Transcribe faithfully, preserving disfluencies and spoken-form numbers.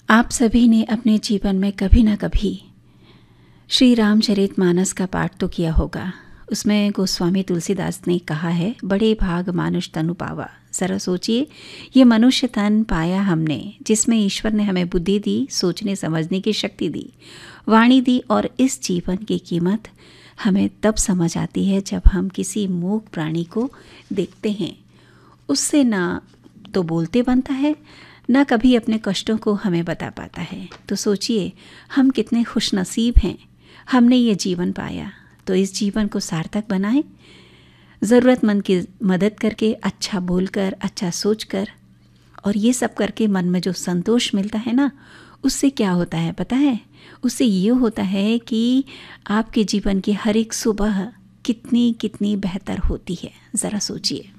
आप सभी ने अपने जीवन में कभी ना कभी श्री रामचरितमानस का पाठ तो किया होगा। उसमें गोस्वामी तुलसीदास ने कहा है, बड़े भाग मानुष तनु पावा। ज़रा सोचिए, ये मनुष्य तन पाया हमने, जिसमें ईश्वर ने हमें बुद्धि दी, सोचने समझने की शक्ति दी, वाणी दी, और इस जीवन की कीमत हमें तब समझ आती है जब हम किसी मूक प्राणी को देखते हैं। उससे ना तो बोलते बनता है, ना कभी अपने कष्टों को हमें बता पाता है। तो सोचिए, हम कितने खुशनसीब हैं, हमने ये जीवन पाया। तो इस जीवन को सार्थक बनाएं, ज़रूरतमंद की मदद करके, अच्छा बोलकर, अच्छा सोचकर, और ये सब करके मन में जो संतोष मिलता है ना, उससे क्या होता है पता है? उससे ये होता है कि आपके जीवन की हर एक सुबह कितनी कितनी बेहतर होती है। ज़रा सोचिए।